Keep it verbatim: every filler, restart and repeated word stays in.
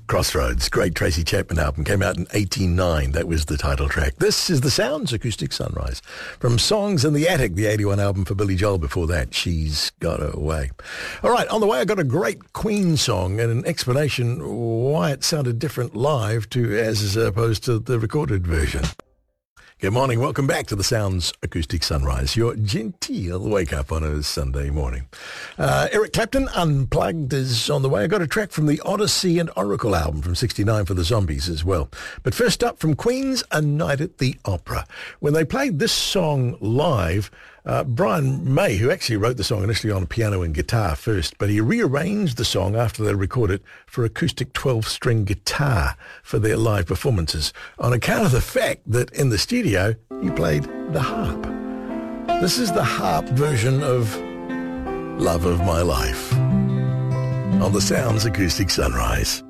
Crossroads, great Tracy Chapman album, came out in eighty-nine. That was the title track. This is The Sounds, Acoustic Sunrise. From Songs in the Attic, the eighty-one album for Billy Joel. Before that, She's Got Her Way. All right, on the way, I got a great Queen song and an explanation why it sounded different live to as opposed to the recorded version. Good morning. Welcome back to the Sounds Acoustic Sunrise, your genteel wake-up on a Sunday morning. Uh, Eric Clapton, Unplugged, is on the way. I got a track from the Odyssey and Oracle album from sixty-nine for the Zombies as well. But first up, from Queen's A Night at the Opera. When they played this song live, uh, Brian May, who actually wrote the song initially on piano and guitar first, but he rearranged the song after they recorded it for acoustic twelve-string guitar for their live performances, on account of the fact that in the studio he played the harp. This is the harp version of Love of My Life on the Sounds Acoustic Sunrise.